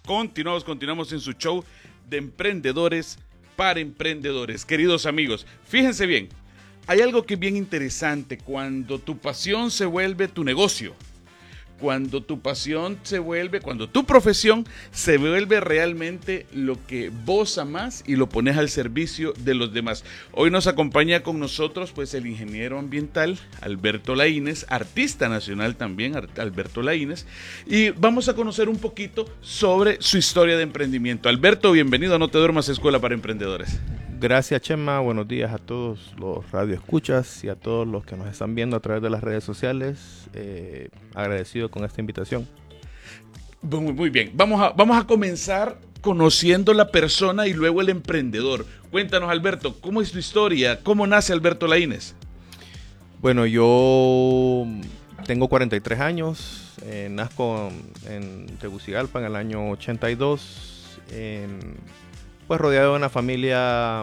Continuamos en su show de emprendedores para emprendedores. Queridos amigos, fíjense bien, hay algo que es bien interesante cuando tu pasión se vuelve tu negocio. Cuando tu profesión se vuelve realmente lo que vos amás y lo pones al servicio de los demás. Hoy nos acompaña con nosotros pues el ingeniero ambiental Alberto Laínez, artista nacional también Alberto Laínez, y vamos a conocer un poquito sobre su historia de emprendimiento. Alberto, bienvenido a No Te Duermas, Escuela para Emprendedores. Gracias, Chema. Buenos días a todos los radioescuchas y a todos los que nos están viendo a través de las redes sociales. Agradecido con esta invitación. Muy bien. Vamos a comenzar conociendo la persona y luego el emprendedor. Cuéntanos, Alberto, ¿cómo es tu historia? ¿Cómo nace Alberto Laínez? Bueno, yo tengo 43 años. Nazco en Tegucigalpa en el año 82. Pues rodeado de una familia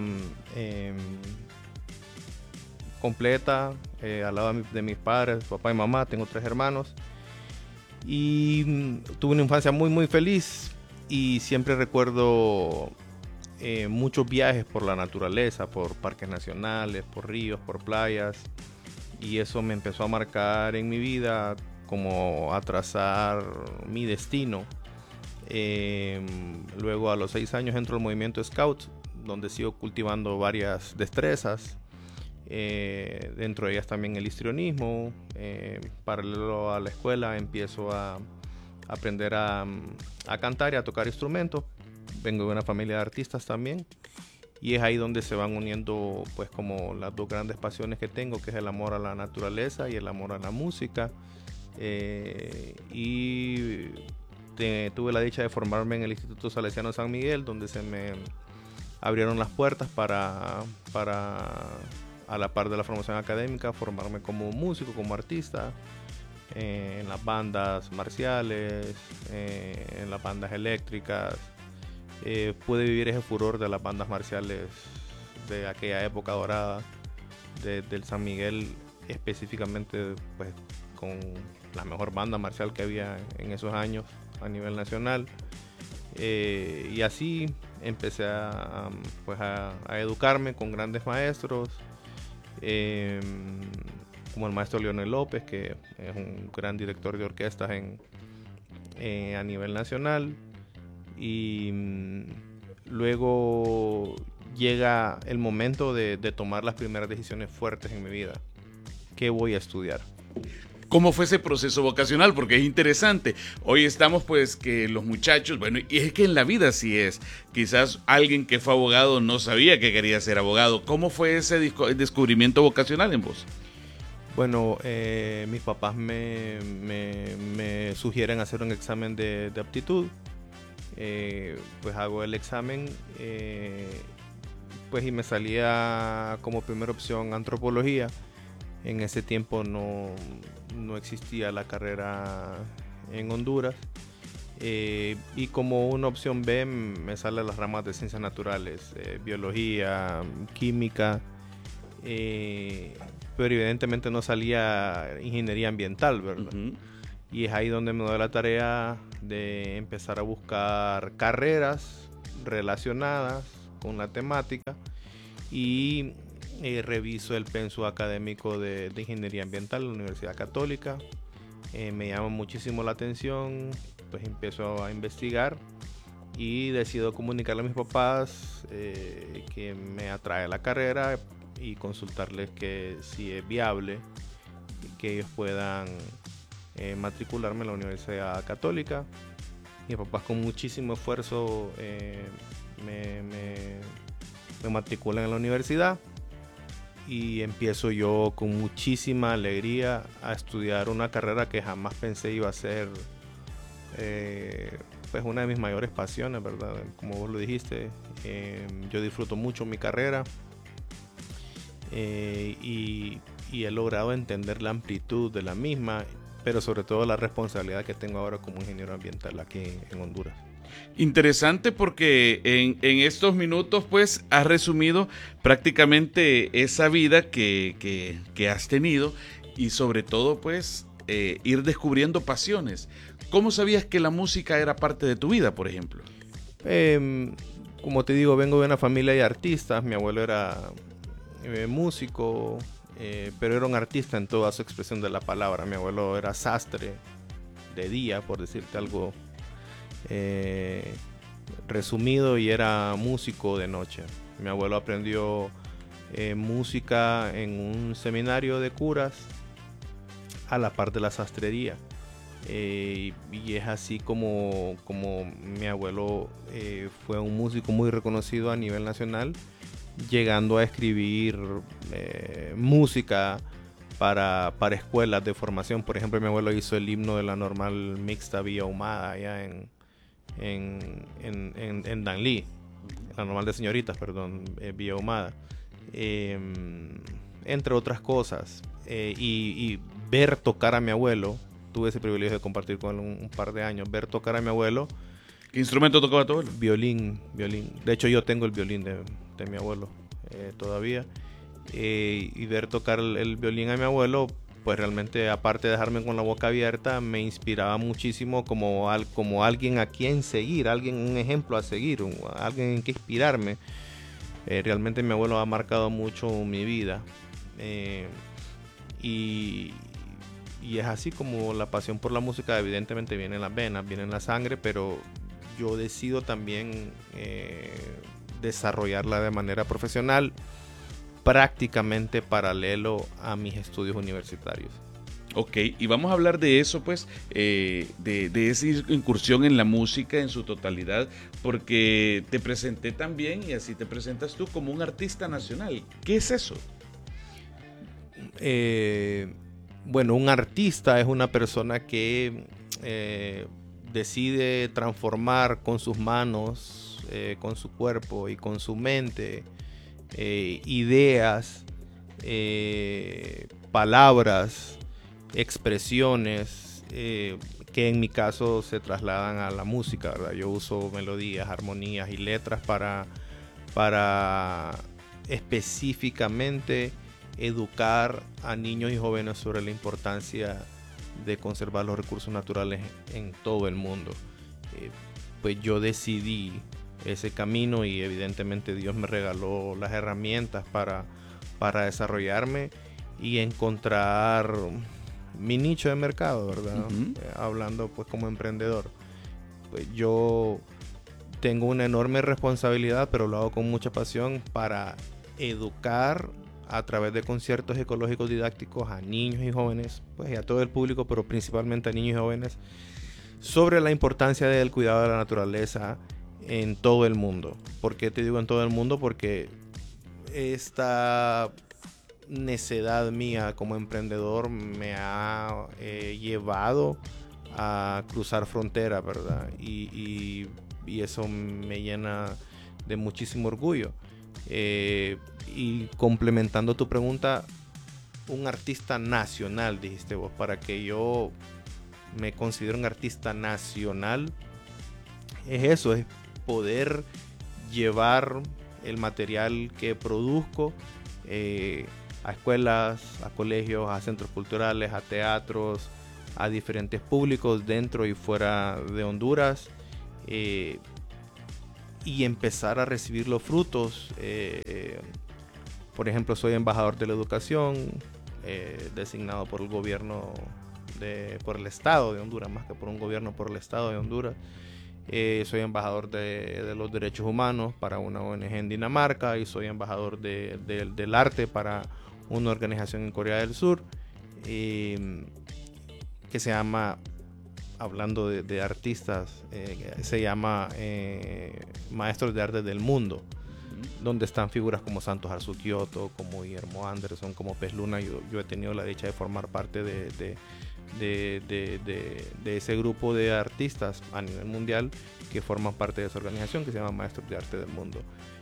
completa, al lado de mis padres, papá y mamá. Tengo 3 hermanos y tuve una infancia muy feliz, y siempre recuerdo muchos viajes por la naturaleza, por parques nacionales, por ríos, por playas, y eso me empezó a marcar en mi vida, como a trazar mi destino. Luego a los 6 años entro al movimiento Scout, donde sigo cultivando varias destrezas, dentro de ellas también el histrionismo. Paralelo a la escuela empiezo a aprender a cantar y a tocar instrumentos. Vengo de una familia de artistas también, y es ahí donde se van uniendo pues como las dos grandes pasiones que tengo, que es el amor a la naturaleza y el amor a la música. Tuve la dicha de formarme en el Instituto Salesiano San Miguel, donde se me abrieron las puertas para, a la par de la formación académica, formarme como músico, como artista, en las bandas marciales, en las bandas eléctricas. Pude vivir ese furor de las bandas marciales de aquella época dorada, del San Miguel, específicamente pues con la mejor banda marcial que había en esos años a nivel nacional, y así empecé a educarme con grandes maestros, como el maestro Leonel López, que es un gran director de orquestas a nivel nacional. Y luego llega el momento de tomar las primeras decisiones fuertes en mi vida. ¿Qué voy a estudiar? ¿Cómo fue ese proceso vocacional? Porque es interesante. Hoy estamos pues que los muchachos, bueno, y es que en la vida sí es. Quizás alguien que fue abogado no sabía que quería ser abogado. ¿Cómo fue ese descubrimiento vocacional en vos? Bueno, mis papás me sugieren hacer un examen de aptitud. Pues hago el examen, pues y me salía como primera opción antropología. En ese tiempo no existía la carrera en Honduras, y como una opción B me salen las ramas de ciencias naturales, biología, química, pero evidentemente no salía ingeniería ambiental, ¿verdad? Uh-huh. Y es ahí donde me doy la tarea de empezar a buscar carreras relacionadas con la temática, y reviso el pensum académico de ingeniería ambiental en la Universidad Católica. Me llama muchísimo la atención, pues empiezo a investigar y decido comunicarle a mis papás que me atrae la carrera, y consultarles que si es viable que ellos puedan matricularme en la Universidad Católica. Mis papás con muchísimo esfuerzo me matriculan en la universidad, y empiezo yo con muchísima alegría a estudiar una carrera que jamás pensé iba a ser pues una de mis mayores pasiones, ¿verdad? Como vos lo dijiste, yo disfruto mucho mi carrera, y he logrado entender la amplitud de la misma, pero sobre todo la responsabilidad que tengo ahora como ingeniero ambiental aquí en Honduras. Interesante, porque en estos minutos pues has resumido prácticamente esa vida que has tenido, y sobre todo pues ir descubriendo pasiones. ¿Cómo sabías que la música era parte de tu vida, por ejemplo? Como te digo, vengo de una familia de artistas. Mi abuelo era músico, pero era un artista en toda su expresión de la palabra. Mi abuelo era sastre de día, por decirte algo resumido, y era músico de noche. Mi abuelo aprendió música en un seminario de curas a la par de la sastrería. Y es así como mi abuelo fue un músico muy reconocido a nivel nacional, llegando a escribir música para escuelas de formación. Por ejemplo, mi abuelo hizo el himno de la Normal Mixta Villa Ahumada allá en Danlí, la Normal de Señoritas, perdón, Villa Ahumada, entre otras cosas. Y ver tocar a mi abuelo, tuve ese privilegio de compartir con él un par de años, ver tocar a mi abuelo. ¿Qué instrumento tocaba tu abuelo? Violín. De hecho, yo tengo el violín de mi abuelo todavía. Y ver tocar el violín a mi abuelo, pues realmente, aparte de dejarme con la boca abierta, me inspiraba muchísimo como alguien a quien seguir, un ejemplo a seguir, alguien en que inspirarme. Realmente mi abuelo ha marcado mucho mi vida. Y es así como la pasión por la música evidentemente viene en las venas, viene en la sangre, pero yo decido también desarrollarla de manera profesional, prácticamente paralelo a mis estudios universitarios. Ok, y vamos a hablar de eso, pues, de esa incursión en la música en su totalidad, porque te presenté también, y así te presentas tú, como un artista nacional. ¿Qué es eso? Bueno, un artista es una persona que decide transformar con sus manos, con su cuerpo y con su mente, ideas, palabras, expresiones que en mi caso se trasladan a la música, ¿verdad? Yo uso melodías, armonías y letras para específicamente educar a niños y jóvenes sobre la importancia de conservar los recursos naturales en todo el mundo. Pues yo decidí ese camino y evidentemente Dios me regaló las herramientas para desarrollarme y encontrar mi nicho de mercado, ¿verdad? Uh-huh. Hablando pues como emprendedor. Pues yo tengo una enorme responsabilidad, pero lo hago con mucha pasión para educar a través de conciertos ecológicos didácticos a niños y jóvenes, pues y a todo el público, pero principalmente a niños y jóvenes, sobre la importancia del cuidado de la naturaleza en todo el mundo. ¿Por qué te digo en todo el mundo? Porque esta necedad mía como emprendedor me ha llevado a cruzar fronteras, ¿verdad? Y eso me llena de muchísimo orgullo. Y complementando tu pregunta, un artista nacional, dijiste vos. Para que yo me considere un artista nacional, es eso, es poder llevar el material que produzco a escuelas, a colegios, a centros culturales, a teatros, a diferentes públicos dentro y fuera de Honduras, y empezar a recibir los frutos. Por ejemplo, soy embajador de la educación, designado por el gobierno, por el Estado de Honduras, más que por un gobierno, por el Estado de Honduras. Soy embajador de los derechos humanos para una ONG en Dinamarca, y soy embajador del arte para una organización en Corea del Sur, que se llama, hablando de artistas, se llama Maestros de Arte del Mundo, donde están figuras como Santos Arzukioto, como Guillermo Anderson, como Pez Luna. Yo he tenido la dicha de formar parte de ese grupo de artistas a nivel mundial que forman parte de esa organización que se llama Maestros de Arte del Mundo.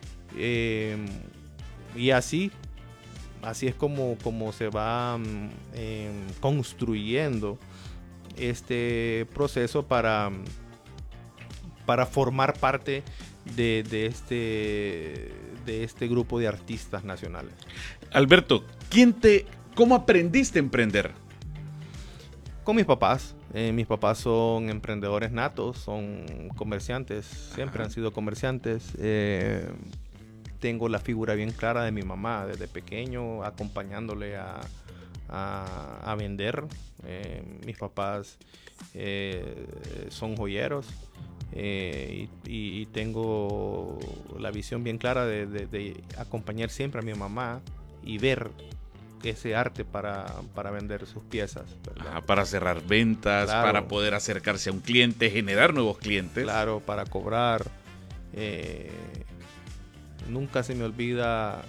Y así es como se va construyendo este proceso para formar parte de este grupo de artistas nacionales. Alberto, ¿cómo aprendiste a emprender? Con mis papás. Mis papás son emprendedores natos, son comerciantes, siempre han sido comerciantes. Tengo la figura bien clara de mi mamá desde pequeño, acompañándole a vender. Mis papás son joyeros, y tengo la visión bien clara de acompañar siempre a mi mamá y ver ese arte para vender sus piezas, ¿verdad? Para cerrar ventas, claro, para poder acercarse a un cliente, generar nuevos clientes. Claro, para cobrar. Nunca se me olvida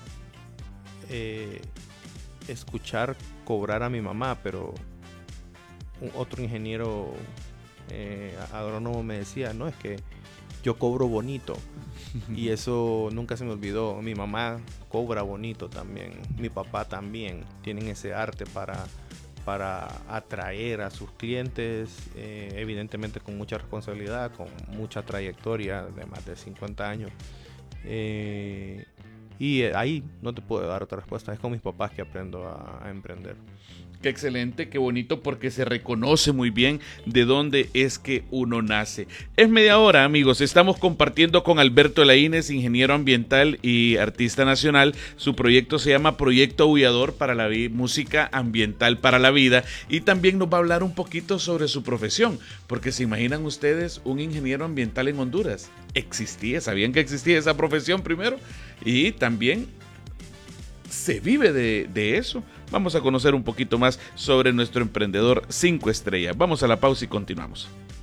escuchar cobrar a mi mamá, pero otro ingeniero agrónomo me decía, no, es que yo cobro bonito. Y eso nunca se me olvidó. Mi mamá cobra bonito también, mi papá también. Tienen ese arte para atraer a sus clientes, evidentemente con mucha responsabilidad, con mucha trayectoria de más de 50 años. Y ahí no te puedo dar otra respuesta. Es con mis papás que aprendo a emprender. Qué excelente, qué bonito, porque se reconoce muy bien de dónde es que uno nace. Es media hora, amigos. Estamos compartiendo con Alberto Laínez, ingeniero ambiental y artista nacional. Su proyecto se llama Proyecto Aullador para la música ambiental para la vida. Y también nos va a hablar un poquito sobre su profesión, porque se imaginan ustedes un ingeniero ambiental en Honduras. ¿Sabían que existía esa profesión primero? Y también se vive de eso. Vamos a conocer un poquito más sobre nuestro emprendedor 5 estrellas. Vamos a la pausa y continuamos.